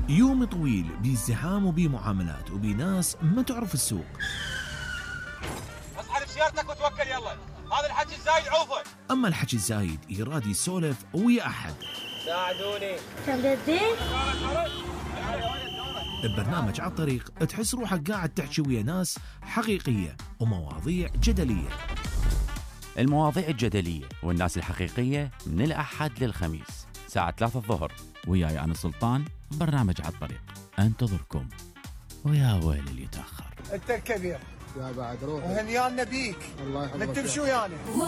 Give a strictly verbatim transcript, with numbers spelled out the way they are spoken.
يوم طويل بازدحام وبمعاملات وبناس ما تعرف السوق. اسحب سيارتك وتوكل يلا، هذا الحكي الزايد عوفه. اما الحكي الزايد يراد يسولف ويا احد. ساعدوني. كم جديد؟ ببرنامج على الطريق تحس روحك قاعد تحكي ويا ناس حقيقية ومواضيع جدلية. المواضيع الجدلية والناس الحقيقية من الأحد للخميس ساعة ثلاثة الظهر، وياي أنا سلطان. برنامج على الطريق انتظركم، ويا ويل اللي يتأخر. انت الكبير يا بعد روح وهنيانا بيك. الله يحفظك. من تمشوا يعني